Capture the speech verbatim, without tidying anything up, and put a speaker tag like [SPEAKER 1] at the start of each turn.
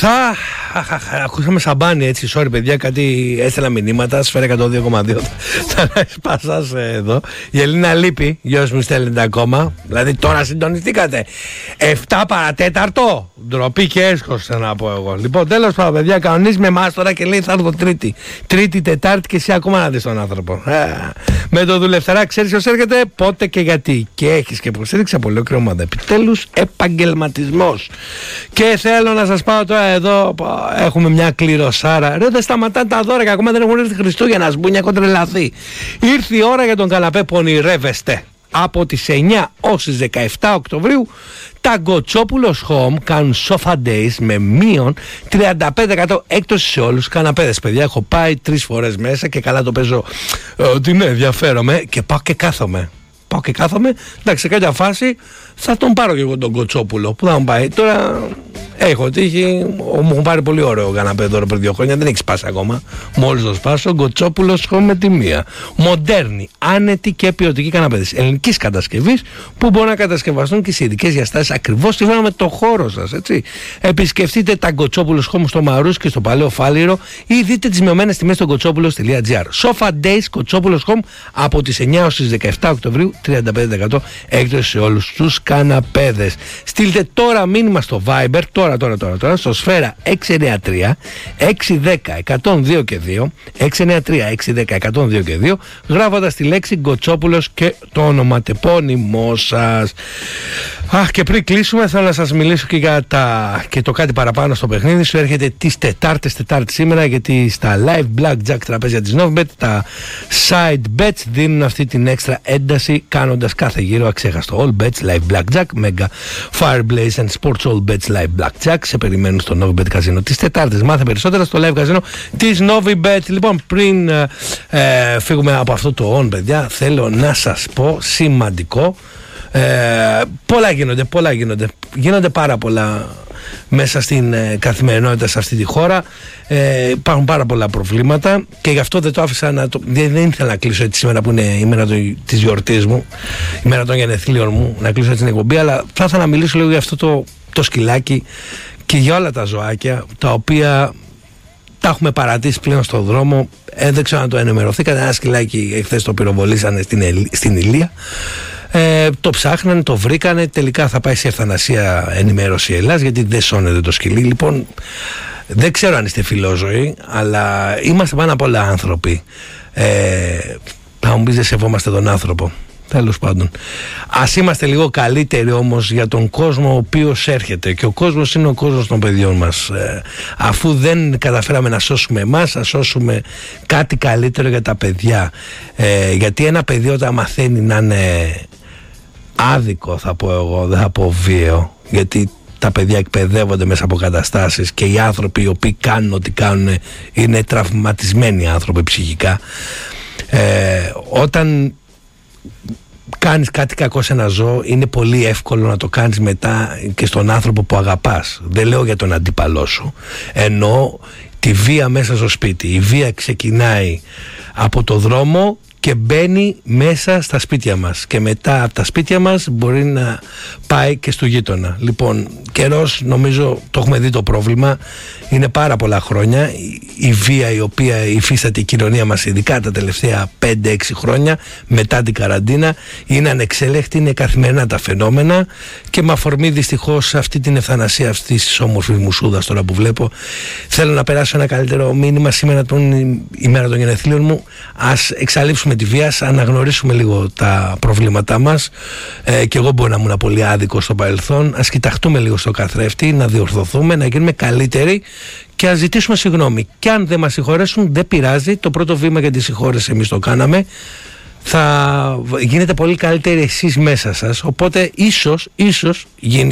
[SPEAKER 1] Θα ακούσαμε σαμπάνι, έτσι, sorry παιδιά, κάτι έστελα μηνύματα, Σφαίρα εκατόν δύο κόμμα δύο. Θα σπάσας εδώ. Η Ελίνα λείπει, γιος μου στέλνετε ακόμα. Δηλαδή τώρα συντονιστήκατε εφτά παρατέταρτο. Ντροπή και έσχος, να πω εγώ. Λοιπόν, τέλος πάντων, παιδιά, κανονίζει με εμάς τώρα και λέει θα έρθω Τρίτη. Τρίτη, Τετάρτη και εσύ ακόμα να δεις τον άνθρωπο. Ε, με το δουλευταρά ξέρεις ποιος έρχεται, πότε και γιατί. Και έχεις και υποστήριξη από ολόκληρη ομάδα. Επιτέλους, επαγγελματισμός. Και θέλω να σας πάω τώρα εδώ, έχουμε μια κληροσάρα. Ρε, δεν σταματάνε τα δώρα και ακόμα δεν έχουν έρθει Χριστούγεννα. Σμπούνια, έχω τρελαθεί. Ήρθε η ώρα για τον καναπέ που ονειρεύεστε. Από τις εννιά ως τις δεκαεπτά Οκτωβρίου τα Γκοτσόπουλος Home κάνουν sofa days με μείον τριάντα πέντε τοις εκατό έκπτωση σε όλους τους καναπέδες. Παιδιά, έχω πάει τρεις φορές μέσα και καλά το παίζω ότι ναι, ενδιαφέρομαι και πάω και κάθομαι. Πάω και κάθομαι, εντάξει, σε κάποια φάση θα τον πάρω και εγώ τον Κοτσόπουλο. Πού θα μου πάει τώρα, έχω τύχει, μου έχουν πάρει πολύ ωραίο καναπέ τώρα πριν δύο χρόνια, δεν έχει σπάσει ακόμα. Μόλις το σπάσω, Γκοτσόπουλος Home με τη μία. Μοντέρνη, άνετη και ποιοτική καναπέδες ελληνικής κατασκευής που μπορούν να κατασκευαστούν και σε ειδικές διαστάσεις ακριβώς σύμφωνα με το χώρο σας, έτσι. Επισκεφτείτε τα Γκοτσόπουλος Home στο Μαρούς και στο Παλαιό Φάληρο ή δείτε τις μειωμένες τιμές στο γκοτσόπουλος τελεία τζι άρ. Sofa Days Γκοτσόπουλος Home από τις εννιά ως τις δεκαεπτά Οκτωβρίου, τριάντα πέντε τοις εκατό έκπτωση σε όλους τους καναπέδες. Στείλτε τώρα μήνυμα στο Viber, τώρα, τώρα, τώρα, τώρα, στο Σφαίρα έξι εννιά τρία έξι ένα μηδέν εκατόν δύο και δύο, έξι εννιά τρία έξι ένα μηδέν εκατόν δύο και δύο, γράφοντας τη λέξη Γκοτσόπουλος και το ονοματεπώνυμό σας. Αχ, και πριν κλείσουμε θέλω να σας μιλήσω και για τα, και το κάτι παραπάνω στο παιχνίδι σου. Έρχεται τις Τετάρτες, Τετάρτη σήμερα, γιατί στα live blackjack τραπέζια της Novibet τα side bets δίνουν αυτή την έξτρα ένταση, κάνοντας κάθε γύρο αξέχαστο. All bets, live blackjack, mega fireblaze and sports all bets live blackjack σε περιμένουν στο Novibet Casino τις Τετάρτες. Μάθε περισσότερα στο live casino της Novibet. Λοιπόν, πριν ε, ε, φύγουμε από αυτό το on, παιδιά, θέλω να σας πω σημαντικό. Ε, πολλά γίνονται, πολλά γίνονται. Γίνονται πάρα πολλά μέσα στην ε, καθημερινότητα σε αυτή τη χώρα. Ε, υπάρχουν πάρα πολλά προβλήματα και γι' αυτό δεν το άφησα να το. Δεν, δεν ήθελα να κλείσω έτσι σήμερα που είναι η μέρα της γιορτής μου, η μέρα των γενεθλίων μου, να κλείσω έτσι την εκπομπή. Αλλά θα ήθελα να μιλήσω λίγο για αυτό το, το σκυλάκι και για όλα τα ζωάκια τα οποία τα έχουμε παρατήσει πλέον στον δρόμο. Ε, δεν ξέρω αν το ενημερωθήκατε. Ένα σκυλάκι εχθές το πυροβολήσανε στην, στην Ηλία. Ε, το ψάχνανε, το βρήκανε. Τελικά θα πάει σε ευθανασία, ενημέρωση Ελλάς, γιατί δεν σώνεται το σκυλί. Λοιπόν, δεν ξέρω αν είστε φιλόζωοι, αλλά είμαστε πάνω απ' όλα άνθρωποι. Ε, θα μου πεις, δεν σεβόμαστε τον άνθρωπο. Τέλος πάντων, ας είμαστε λίγο καλύτεροι όμως για τον κόσμο ο οποίος έρχεται, και ο κόσμος είναι ο κόσμος των παιδιών μας. ε, Αφού δεν καταφέραμε να σώσουμε εμάς, να σώσουμε κάτι καλύτερο για τα παιδιά. ε, Γιατί ένα παιδί όταν μαθαίνει να είναι άδικο, θα πω εγώ, δεν θα πω βίαιο, γιατί τα παιδιά εκπαιδεύονται μέσα από καταστάσεις και οι άνθρωποι οι οποίοι κάνουν ό,τι κάνουν είναι τραυματισμένοι άνθρωποι ψυχικά. ε, Όταν κάνεις κάτι κακό σε ένα ζώο, είναι πολύ εύκολο να το κάνεις μετά και στον άνθρωπο που αγαπάς. Δεν λέω για τον αντίπαλό σου, εννοώ τη βία μέσα στο σπίτι. Η βία ξεκινάει από το δρόμο και μπαίνει μέσα στα σπίτια μας, και μετά από τα σπίτια μας μπορεί να πάει και στο γείτονα. Λοιπόν, καιρός, νομίζω το έχουμε δει το πρόβλημα, είναι πάρα πολλά χρόνια η βία η οποία υφίσταται η κοινωνία μας, ειδικά τα τελευταία πέντε έξι χρόνια μετά την καραντίνα, είναι ανεξέλεκτη, είναι καθημερινά τα φαινόμενα, και με αφορμή δυστυχώς αυτή την ευθανασία αυτής της όμορφης μουσούδας τώρα που βλέπω, θέλω να περάσω ένα καλύτερο μήνυμα σήμερα, τον ημέρα των γενεθλίων μου. Ας εξαλείψουμε τη βία, ας αναγνωρίσουμε λίγο τα προβλήματά μας, ε, και εγώ μπορεί να ήμουν πολύ άδικο στο παρελθόν. Ας κοιταχτούμε λίγο στο καθρέφτη, να διορθωθούμε, να γίνουμε καλύτεροι και ας ζητήσουμε συγγνώμη. Και αν δεν μας συγχωρέσουν, δεν πειράζει, το πρώτο βήμα για τη συγχώρεση εμείς το κάναμε. Θα γίνετε πολύ καλύτεροι εσείς μέσα σας, οπότε ίσως, ίσως γίνει